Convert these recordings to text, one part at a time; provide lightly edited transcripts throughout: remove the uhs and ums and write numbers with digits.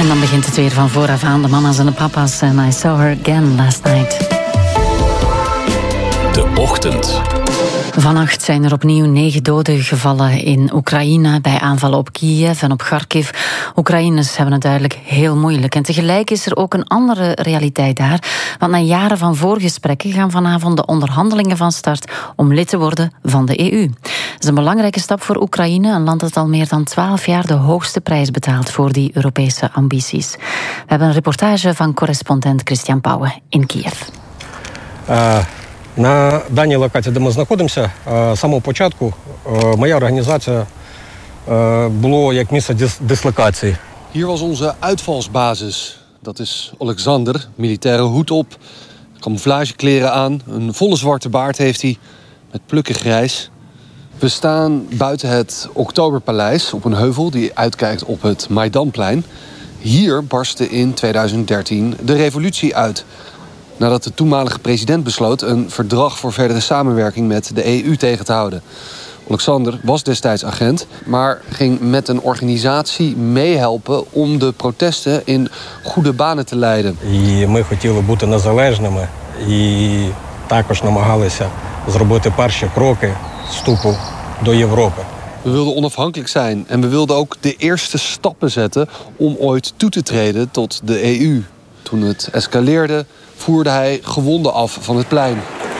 En dan begint het weer van vooraf aan. De mama's en de papa's. En I saw her again last night. De ochtend. Vannacht zijn er opnieuw 9 doden gevallen in Oekraïne bij aanvallen op Kiev en op Kharkiv. Oekraïners hebben het duidelijk heel moeilijk. En tegelijk is er ook een andere realiteit daar. Want na jaren van voorgesprekken gaan vanavond de onderhandelingen van start om lid te worden van de EU. Dat is een belangrijke stap voor Oekraïne, een land dat al meer dan 12 jaar de hoogste prijs betaalt voor die Europese ambities. We hebben een reportage van correspondent Christian Pauwe in Kiev. На даній локації, де ми знаходимося, з самого початку моя організація було як місце дислокації. Hier was onze uitvalsbasis. Dat is Alexander, militaire hoed op, camouflagekleren aan, een volle zwarte baard heeft hij, met plukken grijs. We staan buiten het Oktoberpaleis op een heuvel die uitkijkt op het Maidanplein. Hier barstte in 2013 de revolutie uit. Nadat de toenmalige president besloot een verdrag voor verdere samenwerking met de EU tegen te houden. Alexander was destijds agent, maar ging met een organisatie meehelpen om de protesten in goede banen te leiden. І ми хотіли бути незалежними і також намагалися зробити перші кроки вступу до Європи. We wilden onafhankelijk zijn en we wilden ook de eerste stappen zetten om ooit toe te treden tot de EU. Toen het escaleerde, voerde hij gewonden af van het plein.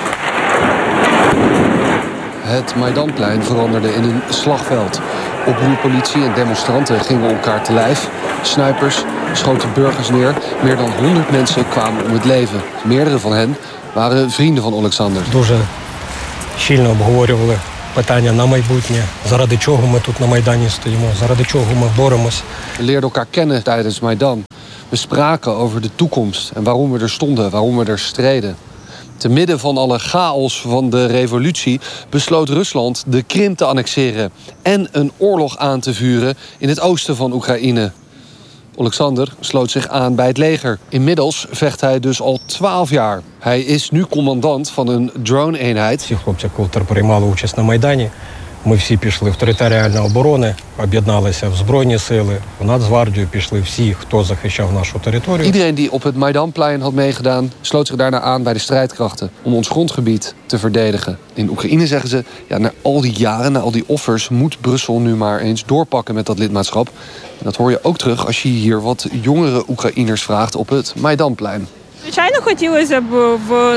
Het Maidanplein veranderde in een slagveld. Oproerpolitie en demonstranten gingen elkaar te lijf. Snipers schoten burgers neer. Meer dan 100 mensen kwamen om het leven. Meerdere van hen waren vrienden van Alexander. Дуже щільно обговорювали питання на майбутнє. Заради чого ми тут на Майдані стоїмо, заради чого ми боремось. We leerden elkaar kennen tijdens Maidan. We spraken over de toekomst en waarom we er stonden, waarom we er streden. Te midden van alle chaos van de revolutie besloot Rusland de Krim te annexeren en een oorlog aan te vuren in het oosten van Oekraïne. Alexander sloot zich aan bij het leger. Inmiddels vecht hij dus al 12 jaar. Hij is nu commandant van een drone-eenheid. Всі хлопці, котрі приймали участь на Майдані, ми всі пішли в територіальні оборони, об'єдналися в Збройні сили, в Нацгвардію пішли всі, хто захищав нашу територію. Iedereen die op het Maidanplein had meegedaan, sloot zich daarna aan bij de strijdkrachten om ons grondgebied te verdedigen. In Oekraïne zeggen ze, ja, na al die jaren, na al die offers, moet Brussel nu maar eens doorpakken met dat lidmaatschap. En dat hoor je ook terug als je hier wat jongere Oekraïners vraagt op het Maidanplein. Звичайно, хотілося б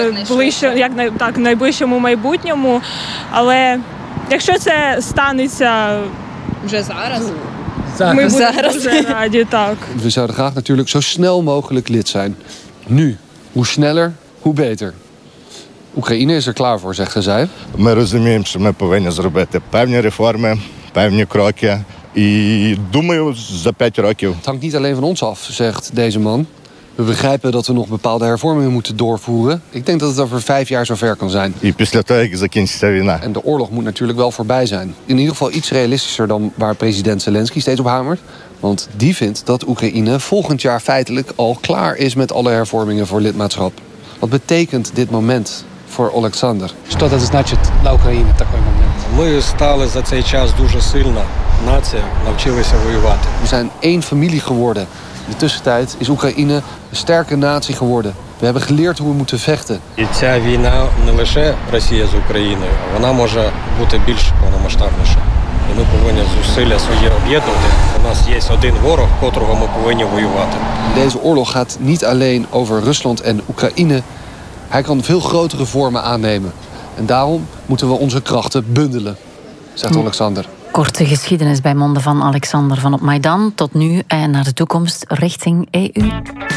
в найближчому майбутньому, але якщо це станеться вже зараз, ми будемо дуже раді, так. We zouden graag natuurlijk zo snel mogelijk lid zijn. Nu. Hoe sneller, hoe beter. Oekraïne is er klaar voor, zegt zij. Ми розуміємо, що ми повинні зробити певні реформи, певні кроки. І думаю, за 5 років. Het hangt niet alleen van ons af, zegt deze man. We begrijpen dat we nog bepaalde hervormingen moeten doorvoeren. Ik denk dat het over 5 jaar zover kan zijn. І після того, як закінчиться війна. En de oorlog moet natuurlijk wel voorbij zijn. In ieder geval iets realistischer dan waar president Zelensky steeds op hamert. Want die vindt dat Oekraïne volgend jaar feitelijk al klaar is met alle hervormingen voor lidmaatschap. Wat betekent dit moment voor Alexander? Що це значить для України такий момент? Ми стали за цей час дуже сильна нація, навчилися воювати. We zijn één familie geworden. In de tussentijd is Oekraïne een sterke natie geworden. We hebben geleerd hoe we moeten vechten. І ця війна не лише Росія з Україною, а вона може бути більш повномасштабніша. І ми повинні зусилля свої об'єднувати. У нас є один ворог, котрого ми повинні воювати. Deze oorlog gaat niet alleen over Rusland en Oekraïne. Hij kan veel grotere vormen aannemen. En daarom moeten we onze krachten bundelen, zegt Alexander. Korte geschiedenis bij monden van Alexander van op Maidan tot nu en naar de toekomst richting EU.